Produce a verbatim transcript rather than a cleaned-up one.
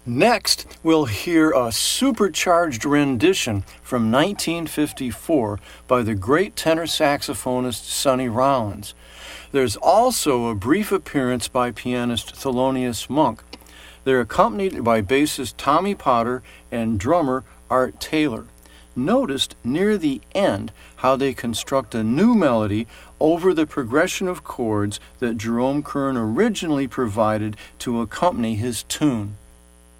Next, we'll hear a supercharged rendition from nineteen fifty-four by the great tenor saxophonist Sonny Rollins. There's also a brief appearance by pianist Thelonious Monk. They're accompanied by bassist Tommy Potter and drummer Art Taylor. Notice near the end how they construct a new melody over the progression of chords that Jerome Kern originally provided to accompany his tune.